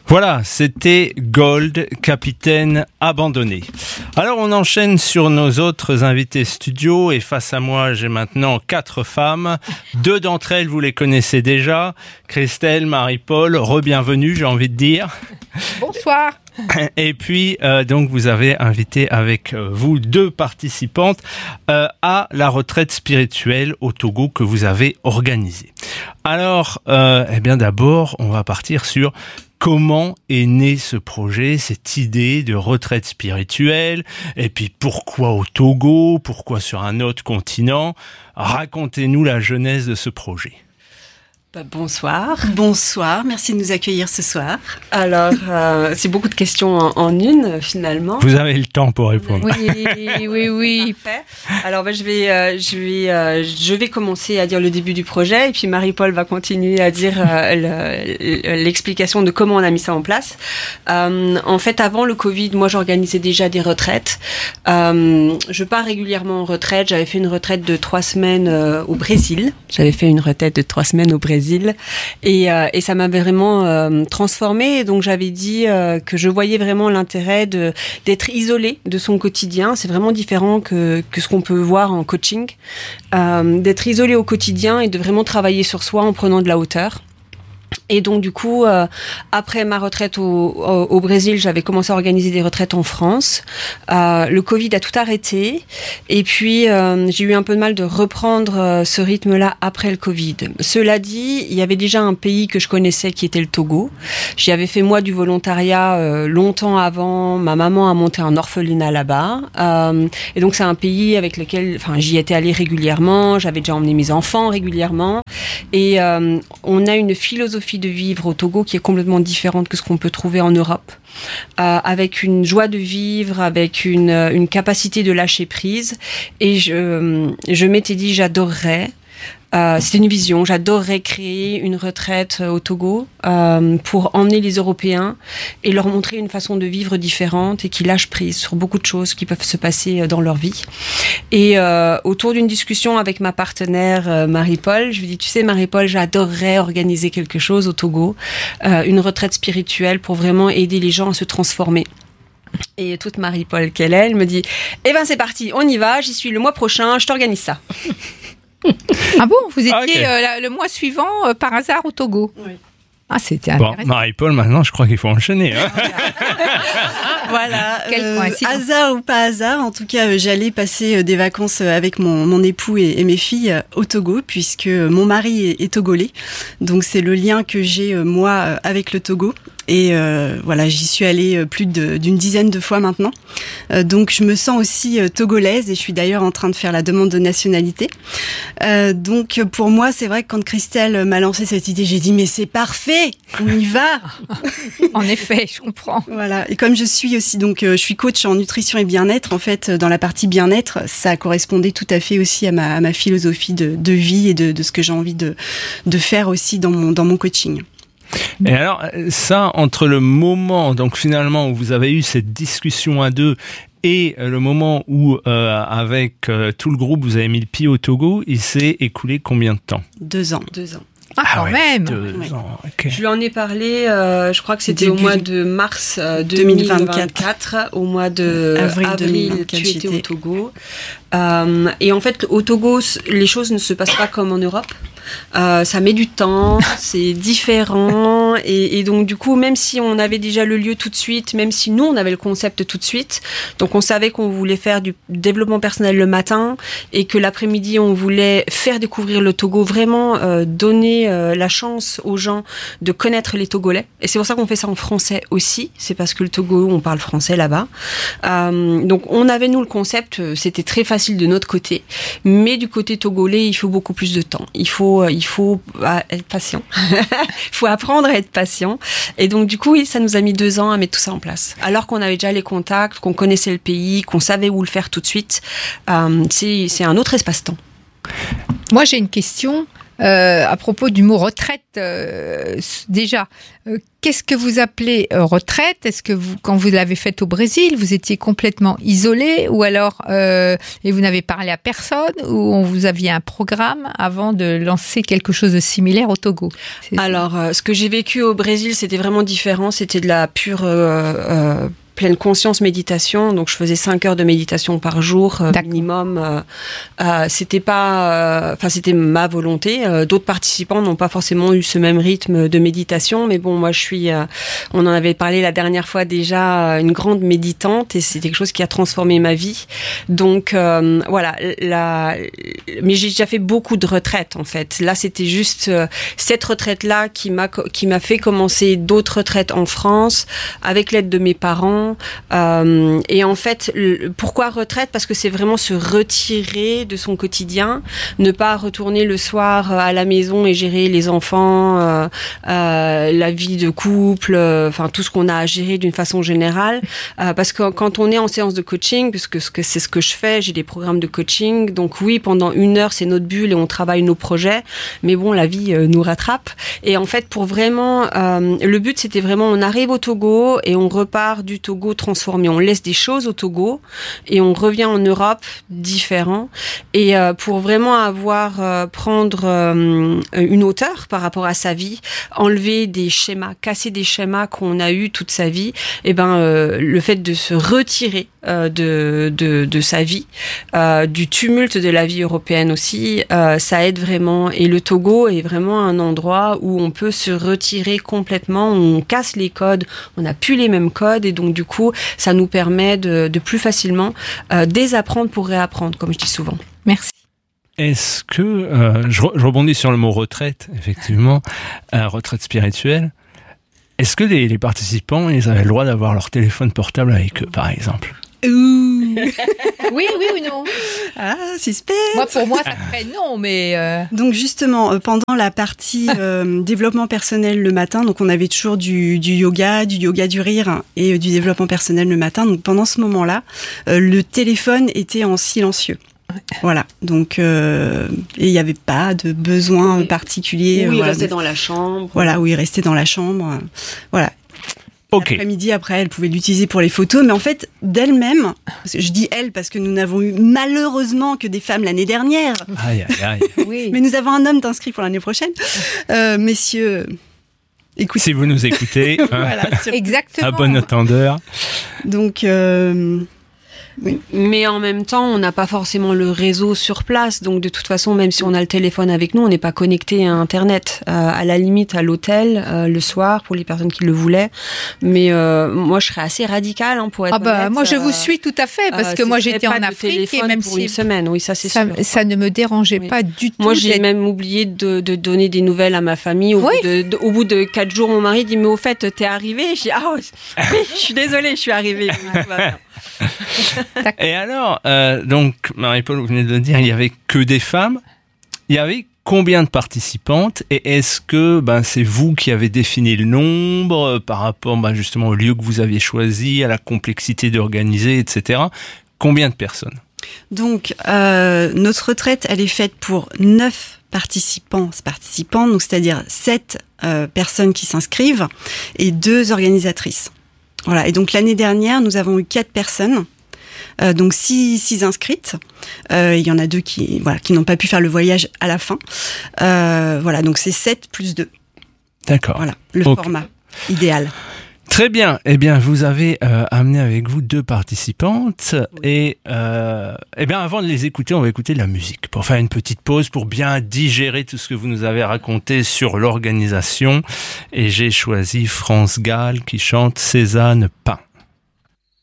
Voilà, c'était Gold, capitaine abandonné. Alors on enchaîne sur nos autres invités studio et face à moi j'ai maintenant 4 femmes. 2 d'entre elles vous les connaissez déjà, Christelle, Marie-Paul, re-bienvenue j'ai envie de dire. Bonsoir. Et puis donc vous avez invité avec vous 2 participantes à la retraite spirituelle au Togo que vous avez organisée. Alors eh bien d'abord on va partir sur comment est né ce projet, cette idée de retraite spirituelle, et puis pourquoi au Togo, pourquoi sur un autre continent? Racontez-nous la genèse de ce projet. Bonsoir. Bonsoir, merci de nous accueillir ce soir. Alors, c'est beaucoup de questions en une, finalement. Vous avez le temps pour répondre. Oui. Parfait. Alors, je vais commencer à dire le début du projet, et puis Marie-Paul va continuer à dire l'explication de comment on a mis ça en place. En fait, avant le Covid, moi, j'organisais déjà des retraites. Je pars régulièrement en retraite. J'avais fait une retraite de 3 semaines au Brésil. Et ça m'avait vraiment transformée. Et donc j'avais dit que je voyais vraiment l'intérêt d'être isolé de son quotidien. C'est vraiment différent que ce qu'on peut voir en coaching, d'être isolé au quotidien et de vraiment travailler sur soi en prenant de la hauteur. Et donc du coup, après ma retraite au Brésil, j'avais commencé à organiser des retraites en France. Le Covid a tout arrêté. Et puis, j'ai eu un peu de mal de reprendre ce rythme-là après le Covid. Cela dit, il y avait déjà un pays que je connaissais qui était le Togo. J'y avais fait moi du volontariat longtemps avant. Ma maman a monté un orphelinat là-bas. Et donc c'est un pays avec lequel, j'y étais allée régulièrement. J'avais déjà emmené mes enfants régulièrement. Et on a une philosophie de vivre au Togo qui est complètement différente que ce qu'on peut trouver en Europe, avec une joie de vivre, avec une capacité de lâcher prise. Et je m'étais dit, j'adorerais. C'était une vision. J'adorerais créer une retraite au Togo pour emmener les Européens et leur montrer une façon de vivre différente et qui lâchent prise sur beaucoup de choses qui peuvent se passer dans leur vie. Et autour d'une discussion avec ma partenaire Marie-Paul, je lui dis, tu sais Marie-Paul, j'adorerais organiser quelque chose au Togo, une retraite spirituelle pour vraiment aider les gens à se transformer. Et toute Marie-Paul qu'elle est, elle me dit, eh ben c'est parti, on y va, j'y suis le mois prochain, je t'organise ça. Ah bon, vous étiez le mois suivant par hasard au Togo? Oui. Ah, c'était intéressant. Bon, Marie-Paul, maintenant, je crois qu'il faut enchaîner. Hein. Voilà, hasard ou pas hasard, en tout cas, j'allais passer des vacances avec mon époux et mes filles au Togo, puisque mon mari est togolais. Donc, c'est le lien que j'ai, moi, avec le Togo. Et voilà, j'y suis allée plus d'une dizaine de fois maintenant. Donc, je me sens aussi togolaise et je suis d'ailleurs en train de faire la demande de nationalité. Donc, pour moi, c'est vrai que quand Christelle m'a lancé cette idée, j'ai dit, mais c'est parfait, on y va. En effet, je comprends. Voilà. Et comme je suis aussi, donc, je suis coach en nutrition et bien-être, en fait, dans la partie bien-être, ça correspondait tout à fait aussi à ma philosophie de vie et de ce que j'ai envie de faire aussi dans mon coaching. Et alors, ça, entre le moment, donc finalement, où vous avez eu cette discussion à 2 et le moment où, avec tout le groupe, vous avez mis le pied au Togo, il s'est écoulé combien de temps? 2 ans. Ah, quand même. 2 ans, okay. Je lui en ai parlé, je crois que c'était au mois de mars 2024. Au mois de avril, tu étais au Togo. Et en fait, au Togo, les choses ne se passent pas comme en Europe. Ça met du temps, c'est différent et donc du coup même si on avait déjà le lieu tout de suite, même si nous on avait le concept tout de suite, donc on savait qu'on voulait faire du développement personnel le matin et que l'après-midi on voulait faire découvrir le Togo, vraiment donner la chance aux gens de connaître les Togolais et c'est pour ça qu'on fait ça en français aussi, c'est parce que le Togo on parle français là-bas, donc on avait nous le concept, c'était très facile de notre côté, mais du côté togolais il faut beaucoup plus de temps, il faut être patient. Il faut apprendre à être patient. Et donc, du coup, oui, ça nous a mis 2 ans à mettre tout ça en place. Alors qu'on avait déjà les contacts, qu'on connaissait le pays, qu'on savait où le faire tout de suite. C'est un autre espace-temps. Moi, j'ai une question. à propos du mot retraite, déjà, qu'est-ce que vous appelez retraite? Est-ce que quand vous l'avez faite au Brésil, vous étiez complètement isolé, ou alors et vous n'avez parlé à personne, ou vous aviez un programme avant de lancer quelque chose de similaire au Togo? Alors, ce que j'ai vécu au Brésil, c'était vraiment différent. C'était de la pure pleine conscience méditation, donc je faisais 5 heures de méditation par jour minimum. C'était pas, c'était ma volonté. D'autres participants n'ont pas forcément eu ce même rythme de méditation, mais bon, moi je suis, on en avait parlé la dernière fois déjà, une grande méditante, et c'est quelque chose qui a transformé ma vie. Donc voilà, mais j'ai déjà fait beaucoup de retraites en fait. Là, c'était juste cette retraite-là qui m'a fait commencer d'autres retraites en France avec l'aide de mes parents. Et en fait, pourquoi retraite? Parce que c'est vraiment se retirer de son quotidien, ne pas retourner le soir à la maison et gérer les enfants, la vie de couple, tout ce qu'on a à gérer d'une façon générale. Parce que quand on est en séance de coaching, puisque c'est ce que je fais, j'ai des programmes de coaching, donc oui, pendant 1 heure, c'est notre bulle et on travaille nos projets, mais bon, la vie nous rattrape. Et en fait, pour vraiment, le but, c'était vraiment, on arrive au Togo et on repart du Togo transformé. On laisse des choses au Togo et on revient en Europe différent. Et pour vraiment prendre une hauteur par rapport à sa vie, enlever des schémas, casser des schémas qu'on a eu toute sa vie, et le fait de se retirer de sa vie, du tumulte de la vie européenne aussi, ça aide vraiment. Et le Togo est vraiment un endroit où on peut se retirer complètement, on casse les codes, on n'a plus les mêmes codes, et donc du coup, ça nous permet de plus facilement désapprendre pour réapprendre, comme je dis souvent. Merci. Est-ce que, je rebondis sur le mot retraite, effectivement, retraite spirituelle, est-ce que les participants, ils avaient le droit d'avoir leur téléphone portable avec eux, par exemple? Oui ou non? Ah, suspense. Pour moi, ça ferait non, mais... Donc justement, pendant la partie développement personnel le matin, donc on avait toujours du yoga du rire et du développement personnel le matin. Donc pendant ce moment-là, le téléphone était en silencieux. Voilà, donc et il n'y avait pas de besoin particulier. Oui, il restait dans la chambre. Voilà, où il restait dans la chambre. Voilà. Okay. L'après-midi, après, elle pouvait l'utiliser pour les photos, mais en fait, d'elle-même, je dis elle parce que nous n'avons eu malheureusement que des femmes l'année dernière. Aïe. Oui. Mais nous avons un homme inscrit pour l'année prochaine. Messieurs, écoutez. Si vous nous écoutez, voilà, exactement. À bon entendeur. Donc, oui. Mais en même temps, on n'a pas forcément le réseau sur place. Donc, de toute façon, même si on a le téléphone avec nous, on n'est pas connecté à Internet. À la limite, à l'hôtel, le soir, pour les personnes qui le voulaient. Mais moi, je serais assez radicale pour être honnête. Moi, je vous suis tout à fait, parce que moi, j'étais en Afrique et même pour une semaine, oui, ça c'est sûr. Ça ne me dérangeait pas du tout. Moi, j'ai même oublié de donner des nouvelles à ma famille. Au bout de 4 jours, mon mari dit, mais au fait, t'es arrivée? Je dis, oui, je suis désolée, je suis arrivée. Et alors, donc, Marie-Paul, vous venez de le dire, il n'y avait que des femmes. Il y avait combien de participantes? Et est-ce que c'est vous qui avez défini le nombre par rapport justement au lieu que vous aviez choisi, à la complexité d'organiser, etc. Combien de personnes? Donc, notre retraite, elle est faite pour 9 participants, donc c'est-à-dire 7 personnes qui s'inscrivent et 2 organisatrices. Voilà. Et donc l'année dernière, nous avons eu 4 personnes, donc 6 inscrites. Il y en a 2 qui n'ont pas pu faire le voyage à la fin. Voilà, donc c'est 7 plus 2. D'accord. Voilà, le format idéal. Très bien. Eh bien, vous avez amené avec vous 2 participantes. Et avant de les écouter, on va écouter de la musique pour faire une petite pause, pour bien digérer tout ce que vous nous avez raconté sur l'organisation. Et j'ai choisi France Gall qui chante Cézanne Pain.